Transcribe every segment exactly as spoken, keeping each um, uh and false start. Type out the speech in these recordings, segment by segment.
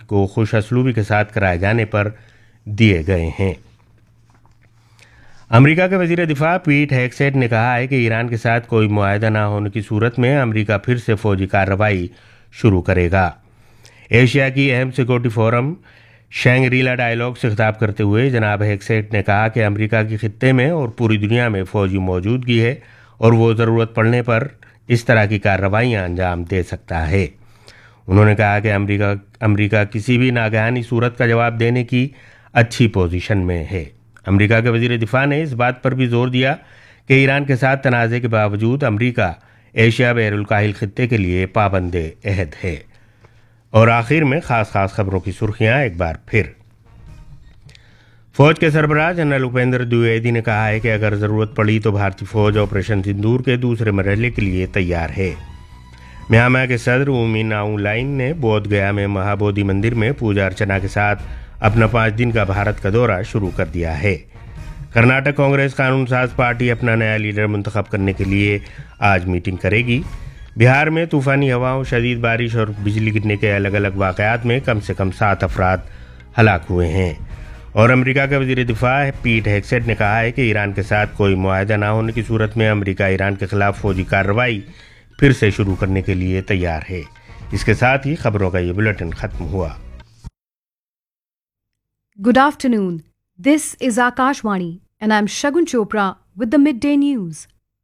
को खुश असलूबी के साथ कराए जाने पर दिए गए हैं। अमेरिका के वजीर दिफा पीट हेगसेट ने कहा है कि ईरान के साथ कोई मुआहदा न होने की सूरत में अमेरिका फिर से फौजी कार्रवाई शुरू करेगा। एशिया की अहम सिक्योरिटी फोरम शैंग्रीला डायलॉग से खिताब करते हुए जनाब हेगसेट ने कहा कि अमेरिका की खित्ते में और पूरी दुनिया में फौजी मौजूदगी है और वो ज़रूरत पड़ने पर इस तरह की कार्रवाइयाँ अंजाम दे सकता है। उन्होंने कहा कि अमेरिका अमेरिका किसी भी नागहानी सूरत का जवाब देने की अच्छी पोजीशन में है। अमेरिका के वजीर दिफा ने इस बात पर भी जोर दिया कि ईरान के साथ तनाज़े के बावजूद अमेरिका एशिया बहरुल काहिल खित्ते के लिए पाबंद अहद है। और आखिर में खास खास खबरों की सुर्खियां एक बार फिर। फौज के सरबराह जनरल उपेंद्र द्विवेदी ने कहा है कि अगर जरूरत पड़ी तो भारतीय फौज ऑपरेशन सिंदूर के दूसरे मरहले के लिए तैयार है। म्यांमार के सदर ऊ मिन आउंग लाइन ने बोध गया में महाबोधि मंदिर में पूजा अर्चना के साथ अपना पांच दिन का भारत का दौरा शुरू कर दिया है। कर्नाटक कांग्रेस कानून साज पार्टी अपना नया लीडर मुंतखब करने के लिए आज मीटिंग करेगी। बिहार में तूफानी हवाओं, शदीद बारिश और बिजली गिरने के अलग अलग वाकयात में कम से कम सात अफराद हलाक हुए हैं। और अमेरिका के वजीर दिफा पीट हेगसेट ने कहा है कि ईरान के साथ कोई मुआहदा न होने की सूरत में अमेरिका ईरान के खिलाफ फौजी कार्रवाई फिर से शुरू करने के लिए तैयार है। इसके साथ ही खबरों का ये बुलेटिन खत्म हुआ। Good afternoon. This is Akashvani and I'm Shagun Chopra with the midday news.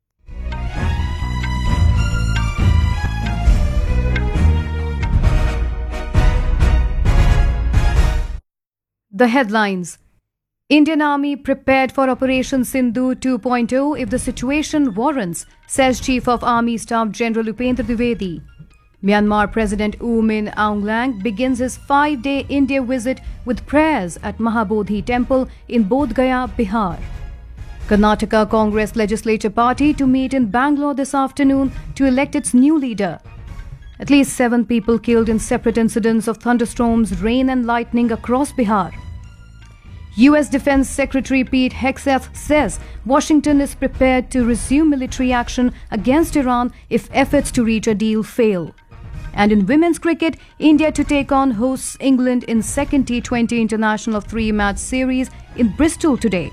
The headlines. Indian Army prepared for Operation Sindoor two point oh if the situation warrants, says Chief of Army Staff General Upendra Dwivedi. Myanmar President U Min Aung Hlaing begins his five-day India visit with prayers at Mahabodhi Temple in Bodh Gaya, Bihar. Karnataka Congress Legislature Party to meet in Bangalore this afternoon to elect its new leader. At least seven people killed in separate incidents of thunderstorms, rain and lightning across Bihar. U S Defense Secretary Pete Hegseth says Washington is prepared to resume military action against Iran if efforts to reach a deal fail. And in women's cricket, India to take on hosts England in second T twenty international three-match series in Bristol today.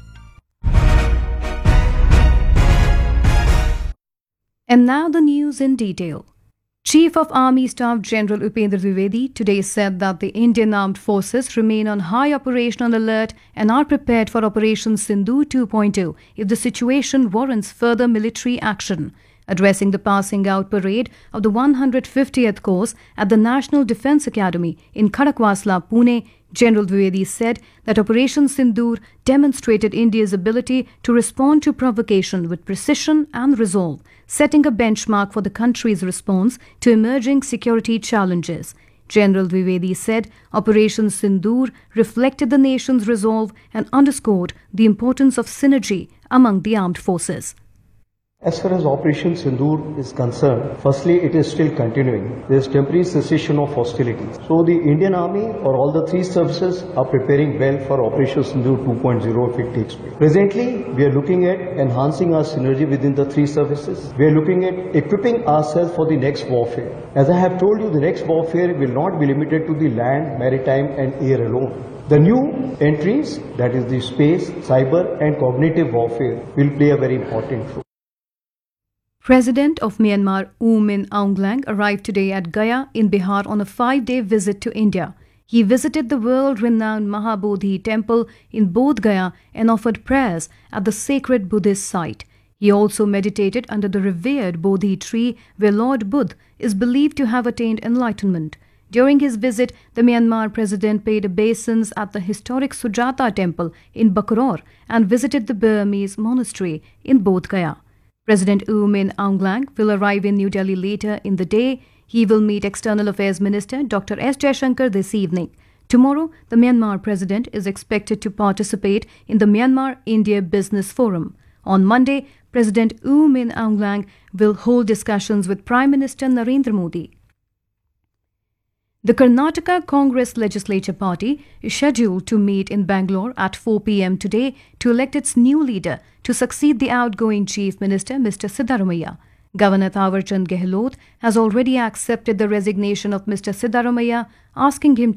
And now the news in detail. Chief of Army Staff General Upendra Dwivedi today said that the Indian Armed Forces remain on high operational alert and are prepared for Operation Sindoor two point oh if the situation warrants further military action. Addressing the passing out parade of the one hundred fiftieth course at the National Defence Academy in Khadakwasla, Pune, General Dwivedi said that Operation Sindoor demonstrated India's ability to respond to provocation with precision and resolve, setting a benchmark for the country's response to emerging security challenges. General Dwivedi said Operation Sindoor reflected the nation's resolve and underscored the importance of synergy among the armed forces. As far as Operation Sindoor is concerned, firstly, it is still continuing. There is temporary cessation of hostilities. So the Indian Army or all the three services are preparing well for Operation Sindoor two point oh if it takes place. Presently, we are looking at enhancing our synergy within the three services. We are looking at equipping ourselves for the next warfare. As I have told you, the next warfare will not be limited to the land, maritime and air alone. The new entries, that is the space, cyber and cognitive warfare, will play a very important role. President of Myanmar U Min Aung Hlaing arrived today at Gaya in Bihar on a five-day visit to India. He visited the world-renowned Mahabodhi Temple in Bodh Gaya and offered prayers at the sacred Buddhist site. He also meditated under the revered Bodhi tree where Lord Buddha is believed to have attained enlightenment. During his visit, the Myanmar president paid obeisance at the historic Sujata Temple in Bakror and visited the Burmese monastery in Bodh Gaya. President U Min Aung Hlaing will arrive in New Delhi later in the day. He will meet External Affairs Minister Doctor S Jaishankar this evening. Tomorrow, the Myanmar president is expected to participate in the Myanmar-India Business Forum. On Monday, President U Min Aung Hlaing will hold discussions with Prime Minister Narendra Modi. The Karnataka Congress Legislature Party is scheduled to meet in Bangalore at four p.m. today to elect its new leader to succeed the outgoing Chief Minister, Mister Siddaramaiah. Governor Thawarchand Gehlot has already accepted the resignation of Mister Siddaramaiah, asking him